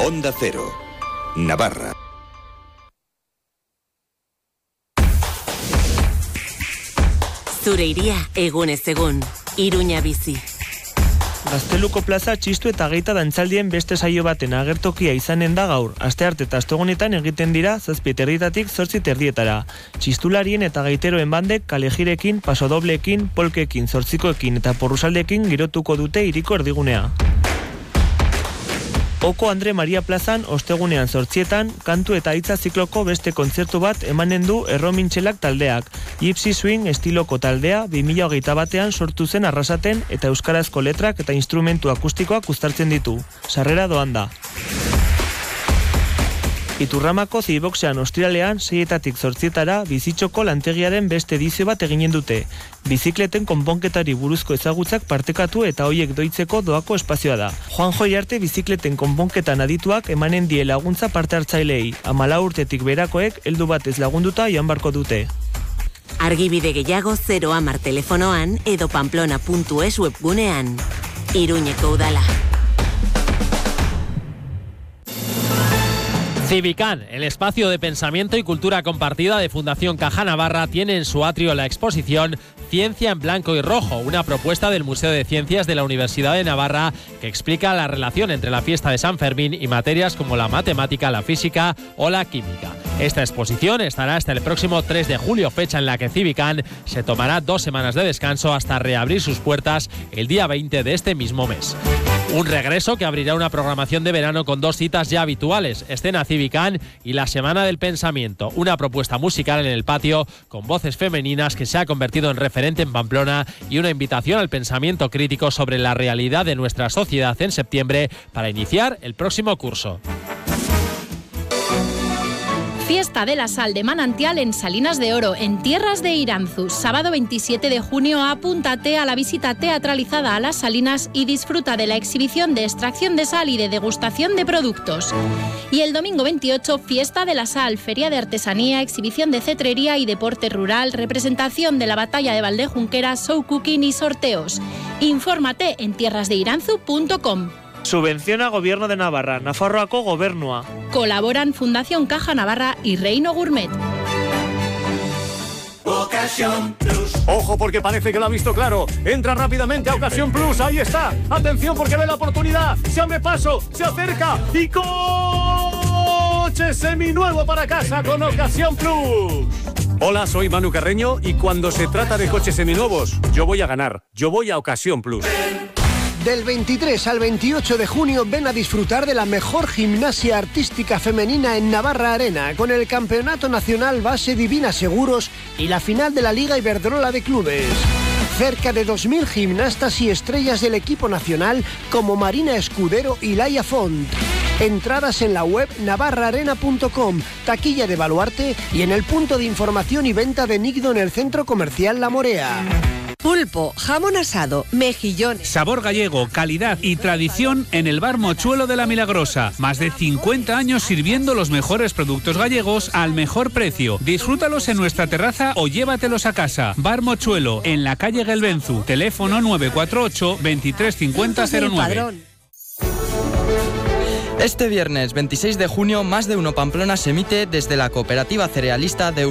Onda Cero, Navarra. Zure iria egunez egun, Iruña bizi. Gazteluko plaza txistu eta geita dantzaldien beste saio baten agertokia izanen da gaur. Astearte eta astegunetan egiten dira 7:30 8:30. Txistularien eta gaiteroen bandek kalejirekin, pasodobleekin, polkekin, zortzikoekin eta porrusaldekin girotuko dute hiriko erdigunea. Oko Andre Maria plazan ostegunean 8:00 kantu eta hitza zikloko beste kontzertu bat emanen du Erromintxelak taldeak. Gypsy Swing estiloko taldea 2021 sortu zen Arrasaten eta euskarazko letrak eta instrumentu akustikoak uztartzen ditu. Sarrera doan da. Iturramako Ziboxean ostiralean 6:00 8:00 bizitxoko lantegiaren beste edizio bat eginen dute. Bizikleten konponketari buruzko ezagutzak partekatu eta hoiek doitzeko doako espazioa da. Juanjo Iarte bizikleten konponketan adituak emanen die laguntza parte hartzaileei. 14 urtetik berakoek heldu batez lagunduta joan barko dute. Argibide gehiago 010 telefonoan edo pamplona.es webgunean. Iruñeko udala. Civicán, el espacio de pensamiento y cultura compartida de Fundación Caja Navarra, tiene en su atrio la exposición Ciencia en Blanco y Rojo, una propuesta del Museo de Ciencias de la Universidad de Navarra que explica la relación entre la fiesta de San Fermín y materias como la matemática, la física o la química. Esta exposición estará hasta el próximo 3 de julio, fecha en la que Civicán se tomará 2 semanas de descanso hasta reabrir sus puertas el día 20 de este mismo mes. Un regreso que abrirá una programación de verano con 2 citas ya habituales, Escena Civicán y la Semana del Pensamiento, una propuesta musical en el patio con voces femeninas que se ha convertido en referente en Pamplona y una invitación al pensamiento crítico sobre la realidad de nuestra sociedad en septiembre para iniciar el próximo curso. Fiesta de la Sal de Manantial en Salinas de Oro, en Tierras de Iranzu. Sábado 27 de junio, apúntate a la visita teatralizada a las Salinas y disfruta de la exhibición de extracción de sal y de degustación de productos. Y el domingo 28, Fiesta de la Sal, feria de artesanía, exhibición de cetrería y deporte rural, representación de la batalla de Valdejunquera, show cooking y sorteos. Infórmate en tierrasdeiranzu.com. Subvenciona Gobierno de Navarra, Nafarroako Gobernua. Colaboran Fundación Caja Navarra y Reino Gourmet. Ocasión Plus. Ojo porque parece que lo ha visto claro. Entra rápidamente a Ocasión Plus. Ahí está. Atención porque ve la oportunidad. Se abre paso, se acerca y coche seminuevo para casa con Ocasión Plus. Hola, soy Manu Carreño y cuando se trata de coches seminuevos, yo voy a ganar. Yo voy a Ocasión Plus. Del 23 al 28 de junio ven a disfrutar de la mejor gimnasia artística femenina en Navarra Arena con el Campeonato Nacional Base Divina Seguros y la final de la Liga Iberdrola de Clubes. Cerca de 2.000 gimnastas y estrellas del equipo nacional como Marina Escudero y Laia Font. Entradas en la web navarraarena.com, taquilla de Baluarte y en el punto de información y venta de Nigdo en el Centro Comercial La Morea. Pulpo, jamón asado, mejillones. Sabor gallego, calidad y tradición en el Bar Mochuelo de la Milagrosa. Más de 50 años sirviendo los mejores productos gallegos al mejor precio. Disfrútalos en nuestra terraza o llévatelos a casa. Bar Mochuelo, en la calle Gelbenzu. Teléfono 948 23 50 09. Este viernes 26 de junio, Más de Uno Pamplona se emite desde la Cooperativa Cerealista de